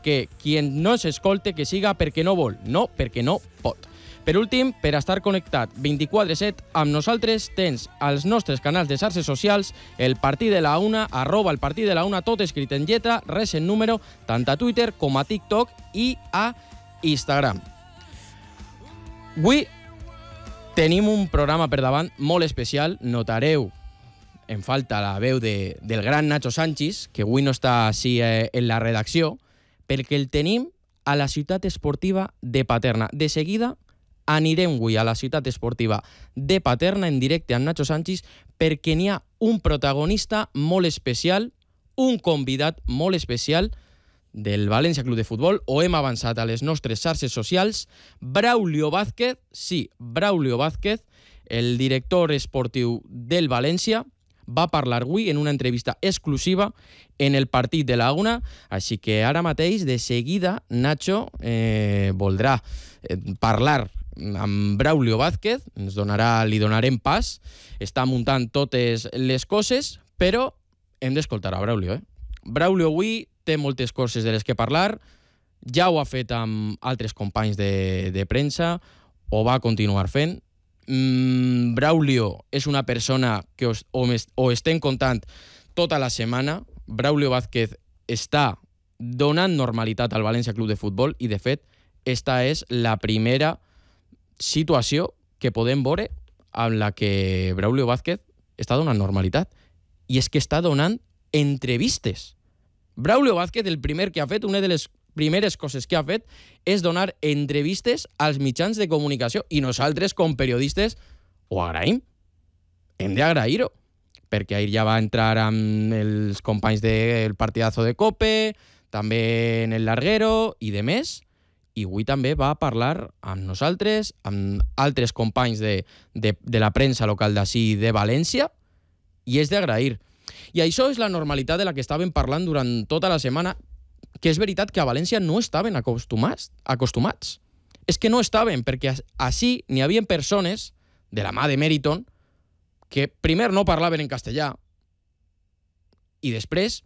perquè qui no s'escolte que siga perquè no vol, no perquè no pot. Per últim, per estar connectat 24/7 amb nosaltres, tens als nostres canals de xarxes socials el Partit de la Una, @el Partit de la Una, tot escrit en lletra, res en número, tant a Twitter com a TikTok i a Instagram. Avui tenim un programa per davant molt especial. Notareu en falta la veu del gran Nacho Sanchis, que avui no està així en la redacció, perquè el tenim a la ciutat esportiva de Paterna. De seguida anirem avui a la ciutat esportiva de Paterna en directe amb Nacho Sanchis perquè n'hi ha un protagonista molt especial, un convidat molt especial del València Club de Futbol. Ho hem avançat a les nostres xarxes socials. Braulio Vázquez, sí, Braulio Vázquez, el director esportiu del València, va parlar avui en una entrevista exclusiva en el Partit de la Una, així que ara mateix, de seguida, Nacho voldrà parlar amb Braulio Vázquez, li donarem pas, està muntant totes les coses, però hem d'escoltar a Braulio. Braulio avui té moltes coses de les que parlar, ja ho ha fet amb altres companys de premsa, ho va continuar fent. Braulio és una persona que ho estem contant tota la setmana. Braulio Vázquez està donant normalitat al València Club de Futbol i, de fet, esta és la primera situació que podem veure amb la que Braulio Vázquez està donant normalitat. I és que està donant entrevistes. Braulio Vázquez, el primer que ha fet, una de les primeres coses que ha fet és donar entrevistes als mitjans de comunicació, i nosaltres, com periodistes, ho agraïm. Hem d'agrair-ho, perquè ahir ja va entrar amb els companys del partidazo de Cope, també en el Larguero i de més, i avui també va parlar amb nosaltres, amb altres companys de la premsa local d'ací de València, i és d'agrair. I això és la normalitat de la que estàvem parlant durant tota la setmana, que és veritat que a València no estaven acostumats. És que no estaven, perquè així n'hi havia persones, de la mà de Meriton, que primer no parlaven en castellà i després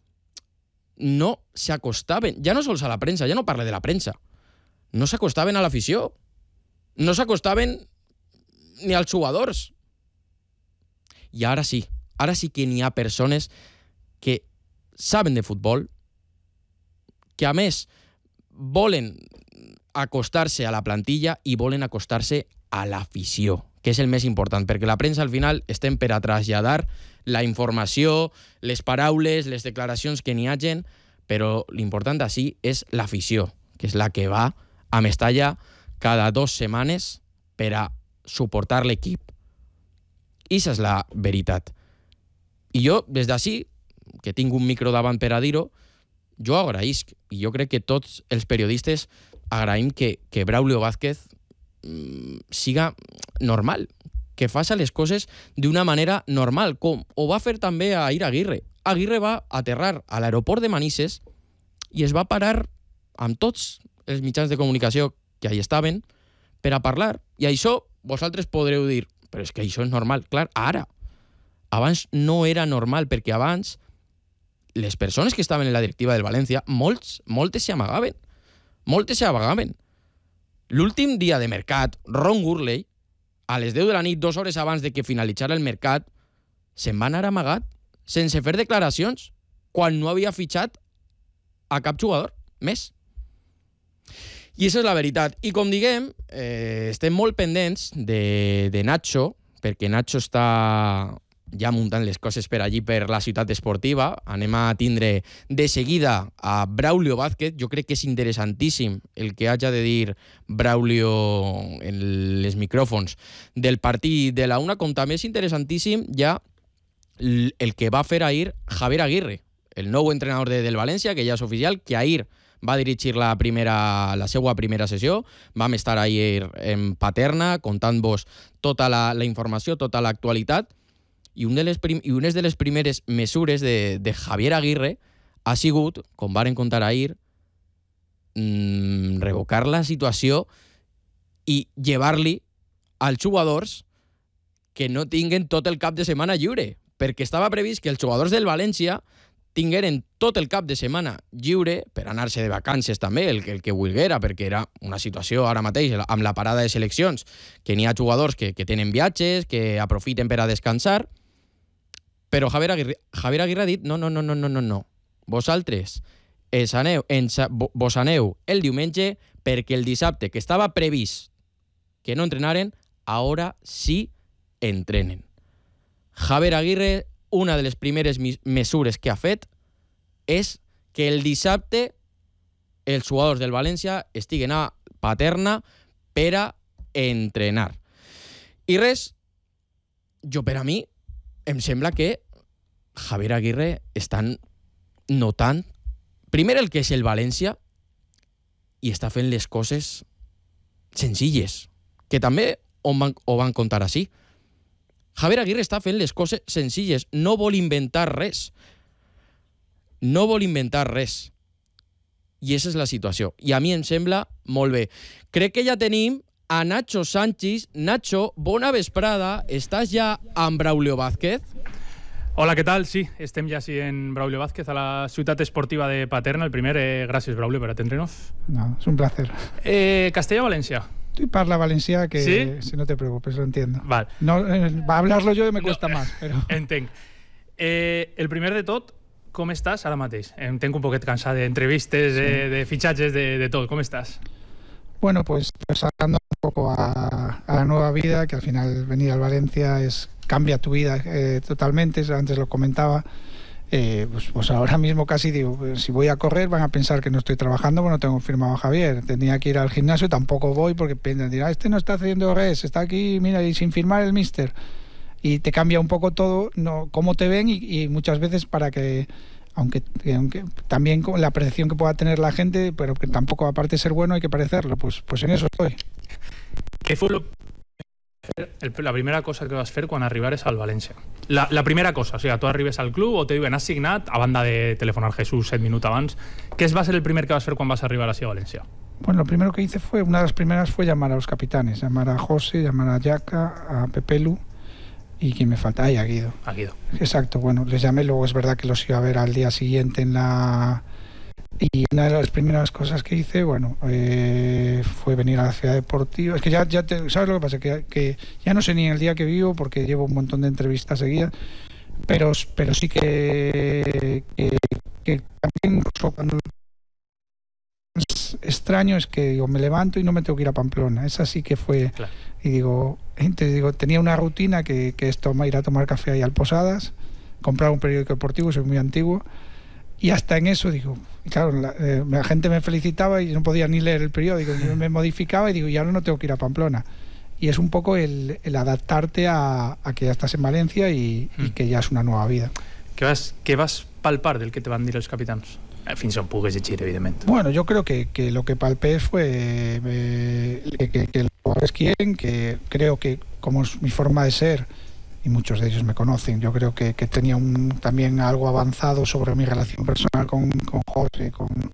no s'acostaven, ja no sols a la premsa, ja no parle de la premsa, no s'acostaven a l'afició, no s'acostaven ni als jugadors. I ara sí que n'hi ha persones que saben de futbol, que a més volen acostar-se a la plantilla i volen acostar-se a l'afició, que és el més important, perquè la premsa al final estem per a traslladar la informació, les paraules, les declaracions que n'hi hagin, però l'important d'ací és l'afició, que és la que va a Mestalla cada 2 setmanes per a suportar l'equip. I això és la veritat. I jo, des d'ací, que tinc un micro davant per a dir-ho, jo agraïsc, i jo crec que tots els periodistes agraïm que Braulio Vázquez siga normal, que faci les coses d'una manera normal, com ho va fer també a Aguirre. Aguirre va aterrar a l'aeroport de Manises i es va parar amb tots els mitjans de comunicació que hi estaven per a parlar. I això vosaltres podreu dir, però és que això és normal. Clar, ara. Abans no era normal, perquè abans les persones que estaven en la directiva del València, moltes s'amagaven. L'últim dia de mercat, Ron Gurley, a les 10 de la nit, 2 hores abans de que finalitzara el mercat, se'n va anar amagat, sense fer declaracions, quan no havia fitxat a cap jugador més. I això és la veritat. I com diguem, estem molt pendents de Nacho, perquè Nacho està ja muntant les coses per allí, per la ciutat esportiva. Anem a tindre de seguida a Braulio Vázquez. Jo crec que és interessantíssim el que haja de dir Braulio en les micròfons del Partit de la Una, com també és interessantíssim ja el que va fer ahir Javier Aguirre, el nou entrenador del València, que ja és oficial, que ahir va dirigir la seva primera sessió. Vam estar ahir en Paterna contant-vos tota la informació, tota l'actualitat. I unes de les primeres mesures de Javier Aguirre ha sigut, com varen contar ahir, revocar la situació i llevar-li als jugadors que no tinguen tot el cap de setmana lliure, perquè estava previst que els jugadors del València tingueren tot el cap de setmana lliure per anar-se de vacances també, el que vulguera, perquè era una situació ara mateix, amb la parada de seleccions, que n'hi ha jugadors que tenen viatges, que aprofiten per a descansar, però Javier Aguirre ha dit no. Vosaltres vos aneu el diumenge perquè el dissabte, que estava previst que no entrenaren, ara sí entrenen. Javier Aguirre, una de les primeres mesures que ha fet és que el dissabte els jugadors del València estiguen a Paterna per a entrenar. I res, per a mi, em sembla que Javier Aguirre estan notant primer el que és el València i està fent les coses senzilles, que també ho van contar així. Javier Aguirre està fent les coses senzilles, no vol inventar res. I aquesta és la situació. I a mi em sembla molt bé. Crec que ja tenim a Nacho Sánchez. Nacho, bona vesprada. Estàs ja amb Braulio Vázquez? Hola, què tal? Sí, estem ja sí en Braulio Vázquez a la ciutat esportiva de Paterna. El primer, gràcies, Braulio, per atendre'nos. No, es un placer. Castella-València. Tú parla valencià, que ¿Sí? si no te preocupes, lo entiendo. Val. No, va a hablarlo yo y me cuesta más. Pero... Entenc. El primer de tot, com estàs ara mateix? Entenc un poquet cansat d'entrevistes, de fitxatges, de tot. Com estàs? Bueno, pues pasando un poco a la nueva vida, que al final venir al Valencia cambia tu vida totalmente. Antes lo comentaba. Pues ahora mismo casi digo, si voy a correr van a pensar que no estoy trabajando, bueno, tengo firmado a Javier. Tenía que ir al gimnasio, tampoco voy porque dirán, este no está haciendo res, está aquí, mira, y sin firmar el míster. Y te cambia un poco todo, no, cómo te ven y muchas veces para que, aunque también con la percepción que pueda tener la gente, pero que tampoco aparte de ser bueno hay que parecerlo, pues en eso estoy. Què fue la primera cosa que vas fer quan arribares al València? La primera cosa, o sigui, tu arribes al club o te diuen has signat, a banda de telefonar Jesús 7 minuts abans, què va ser el primer que vas fer quan vas arribar a València? Bueno, lo primero que hice una de las primeras fue llamar a los capitanes, llamar a José, llamar a Yaka, a Pepelu y ¿quién me falta? A Guido. A Guido. Exacto, bueno, les llamé, luego es verdad que los iba a ver al día siguiente Y una de las primeras cosas que hice, bueno, fue venir a la ciudad deportiva. Es que ¿sabes lo que pasa? Que ya no sé ni el día que vivo porque llevo un montón de entrevistas seguidas, pero sí que también cuando es extraño es que digo, me levanto y no me tengo que ir a Pamplona. Esa sí que fue... Claro. Y digo, tenía una rutina que es ir a tomar café ahí al Posadas, comprar un periódico deportivo, soy muy antiguo. Y hasta en eso digo, claro, la gente me felicitaba y no podía ni leer el periódico, me modificaba y digo, y ahora no tengo que ir a Pamplona. Y es un poco el adaptarte a que ya estás en Valencia y que ya es una nueva vida. Què vas palpar del que te van dir els capitans? Fins on pugues llegir, evidentment. Bueno, yo creo que lo que palpé fue que los jugadores quieren, que creo que como es mi forma de ser, y muchos de ellos me conocen, yo creo que tenía también algo avanzado sobre mi relación personal con José, con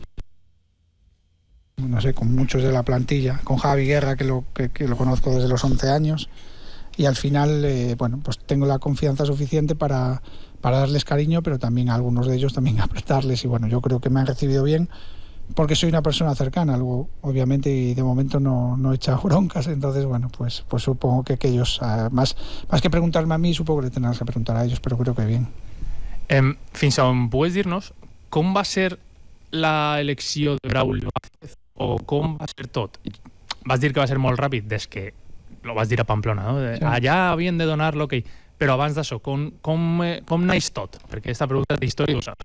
muchos de la plantilla, con Javi Guerra, que lo conozco desde los 11 años, y al final, bueno, pues tengo la confianza suficiente para darles cariño, pero también a algunos de ellos también apretarles, y bueno, yo creo que me han recibido bien, porque soy una persona cercana, luego obviamente y de momento no he echado broncas, entonces bueno, pues supongo que ellos, más que preguntarme a mí, supongo que le tendrán que preguntar a ellos, pero creo que bien. Fins on puedes dir-nos com va ser la elecció de Braulio Vázquez o com va ser tot? Vas dir que va ser molt ràpid des que lo vas dir a Pamplona, no? Sí. Allà havien de donar l'ok, però abans d'això, com naix tot? Perquè aquesta pregunta té història, ho saps.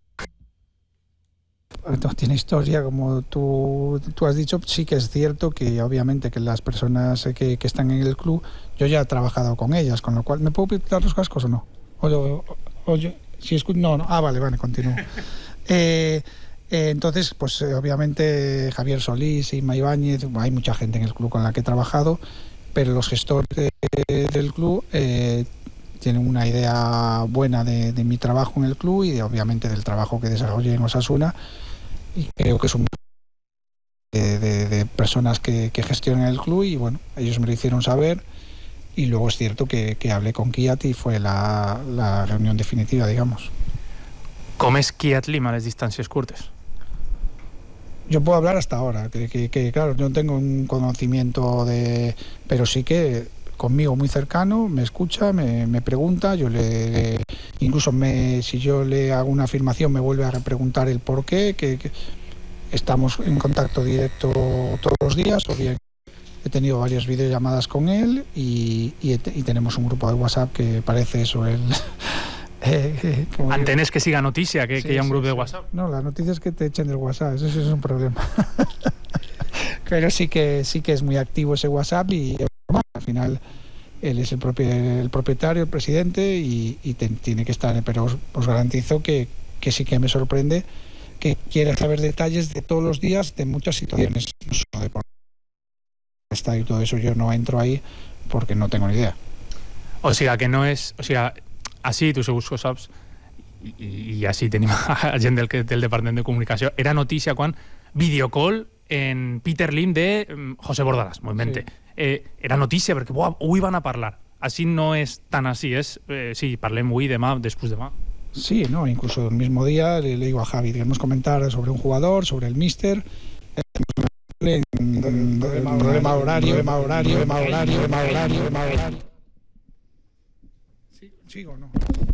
No tiene historia, como tú has dicho. Sí que es cierto que obviamente que las personas que están en el club, yo ya he trabajado con ellas, con lo cual, ¿me puedo quitar los cascos o no? Si escucho, no, vale, continúo. Entonces, pues obviamente Javier Solís, Inma Ibáñez, hay mucha gente en el club con la que he trabajado, pero los gestores del club tienen una idea buena de mi trabajo en el club y obviamente del trabajo que desarrollé en Osasuna, y creo que es un de personas que gestionan el club y bueno, ellos me lo hicieron saber y luego es cierto que hablé con Kiat y fue la reunión definitiva, digamos. Com és qui et lima les distàncies curtes? Yo puedo hablar hasta ahora, que claro, yo no tengo un conocimiento de... Pero sí que conmigo muy cercano, me escucha, me pregunta, yo incluso si yo le hago una afirmación me vuelve a preguntar el por qué, que estamos en contacto directo todos los días, o bien he tenido varias videollamadas con él y tenemos un grupo de WhatsApp que parece eso, Entenes que siga notícia, que hi ha un grup de WhatsApp? No, la noticia es que te echen del WhatsApp, eso sí es un problema. Pero sí que es muy activo ese WhatsApp y al final él es el propietario, el presidente y tiene que estar, pero os garantizo que sí que me sorprende que quiere saber detalles de todos los días de muchas situaciones, no solo de por está y todo eso. Yo no entro ahí porque no tengo ni idea. O sigui, que no és... O sigui, així tu segur que ho saps, i així tenim a gent del Departament de Comunicació, era notícia quan videocall en Peter Lim de José Bordalás, m'ho invente. Sí. Era notícia perquè avui van a parlar. Així no és tan així, és... sí, parlem avui, demà, després demà. Sí, no, incluso el mismo día le digo a Javi, queremos comentar sobre un jugador, sobre el míster, problema horario. ¿Sigo o no?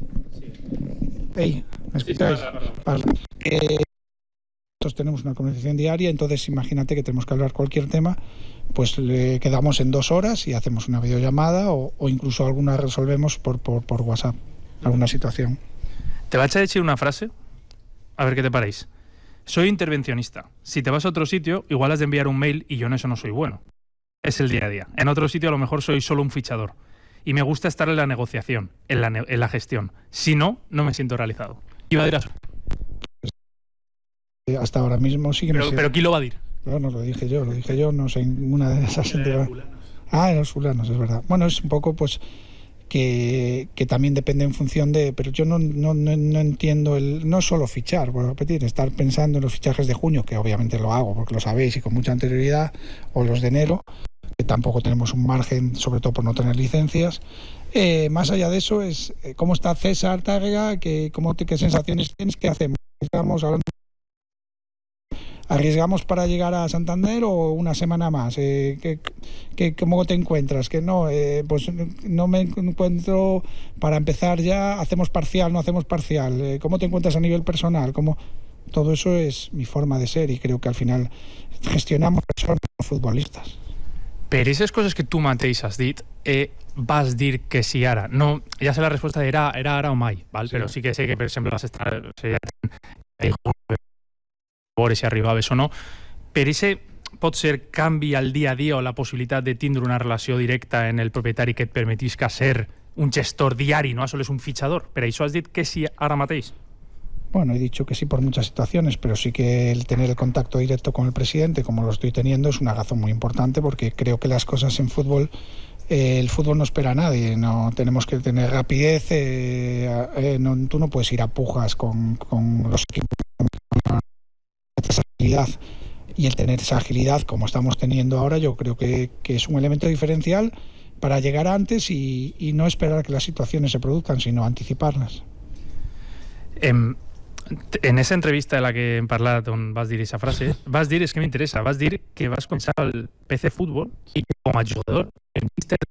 Hey, ¿me escucháis? Vale. Nosotros tenemos una conversación diaria, entonces imagínate que tenemos que hablar cualquier tema, pues le quedamos en 2 horas y hacemos una videollamada o incluso alguna resolvemos por WhatsApp, alguna situación. Te vaig a decir una frase, a ver qué te parece. Soy intervencionista. Si te vas a otro sitio, igual has de enviar un mail y yo en eso no soy bueno. Es el día a día. En otro sitio a lo mejor soy solo un fichador. Y me gusta estar en la negociación, en la gestión. Si no, no me siento realizado. Iba a decir eso. Hasta ahora mismo sí que pero ¿quién lo va a decir? No, lo dije yo, no sé, en una de esas... en los fulanos, es verdad. Bueno, es un poco, pues... Que también depende en función de... Pero yo no entiendo no solo fichar, por repetir, estar pensando en los fichajes de junio, que obviamente lo hago porque lo sabéis y con mucha anterioridad, o los de enero, que tampoco tenemos un margen, sobre todo por no tener licencias. Más allá de eso es cómo está César Tárrega, qué sensaciones tienes, qué hacemos. ¿Arriesgamos para llegar a Santander o una semana más? ¿Cómo te encuentras? Que no, pues no me encuentro para empezar ya, hacemos parcial, no hacemos parcial. ¿Cómo te encuentras a nivel personal? Todo eso es mi forma de ser y creo que al final gestionamos personas, no futbolistas. Per aquestes coses que tu mateix has dit, vas dir que si ara. No, ja sé la resposta era ara o mai, val? Sí. Però sí que sé que, per exemple, vas estar... veure si arribaves o no. Per això pot ser canvi al dia a dia o la possibilitat de tindre una relació directa en el propietari que et permetisca ser un gestor diari, no solo es un fichador. Per això has dit que sí ara mateix. Bueno, he dicho que sí por muchas situaciones, pero sí que el tener el contacto directo con el presidente, como lo estoy teniendo, es una razón muy importante porque creo que las cosas en fútbol, el fútbol no espera a nadie, no tenemos que tener rapidez, tú no puedes ir a pujas con los equipos, esa agilidad, y el tener esa agilidad como estamos teniendo ahora yo creo que es un elemento diferencial para llegar antes y no esperar que las situaciones se produzcan, sino anticiparlas. En esa entrevista de la que hem parlat on vas dir aquesta frase, vas dir, és que m'interessa, vas dir que vas començar al PC Fútbol i que com a jugador el míster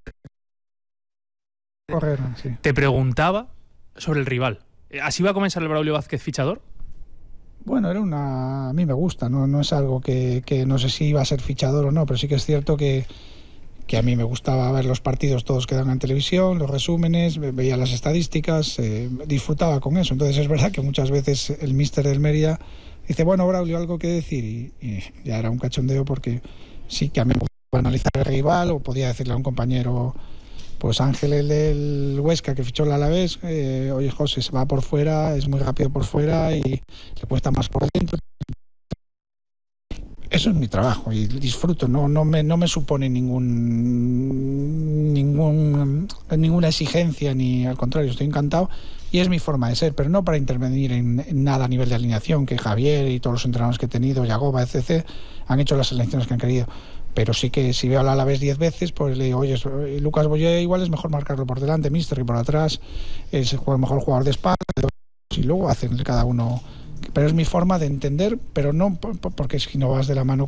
sí. Te preguntava sobre el rival. ¿Así va a començar el Braulio Vázquez fichador? Bueno, a mí me gusta, no es algo que no sé si iba a ser fichador o no, pero sí que es cierto que a mí me gustaba ver los partidos todos que dan en televisión, los resúmenes, veía las estadísticas, disfrutaba con eso. Entonces es verdad que muchas veces el míster del Mérida dice, bueno, Braulio, algo que decir, y ya era un cachondeo porque sí que a mí me gustaba analizar el rival o podía decirle a un compañero, pues Ángel, el del Huesca que fichó el Alavés, oye José, se va por fuera, es muy rápido por fuera y le cuesta más por dentro. Eso es mi trabajo y disfruto, no me supone ninguna exigencia, ni al contrario, estoy encantado y es mi forma de ser, pero no para intervenir en nada a nivel de alineación, que Javier y todos los entrenadores que he tenido, Yagoba, etc., han hecho las selecciones que han querido. Pero sí que si veo al Alavés 10 veces, pues le digo, oye, Lucas Boyé igual es mejor marcarlo por delante, míster, que por atrás es el mejor jugador de espalda. y luego hacen cada uno. Pero es mi forma de entender, pero no porque si no vas de la mano